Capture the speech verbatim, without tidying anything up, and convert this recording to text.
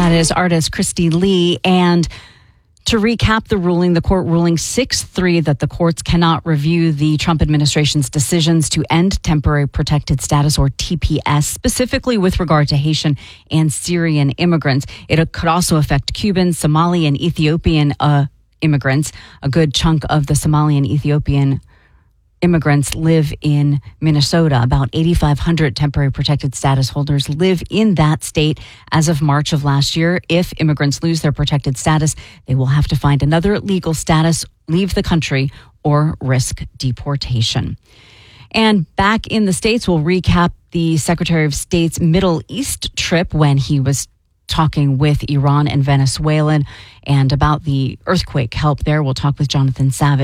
That is artist Christy Lee. And to recap the ruling, the court ruling six three that the courts cannot review the Trump administration's decisions to end temporary protected status, or T P S, specifically with regard to Haitian and Syrian immigrants. It could also affect Cuban, Somali, and Ethiopian uh, immigrants. A good chunk of the Somali and Ethiopian immigrants live in Minnesota. About eighty-five hundred temporary protected status holders live in that state as of March of last year. If immigrants lose their protected status, they will have to find another legal status, leave the country, or risk deportation. And back in the States, we'll recap the Secretary of State's Middle East trip when he was talking with Iran and Venezuela, and about the earthquake help there. We'll talk with Jonathan Savage.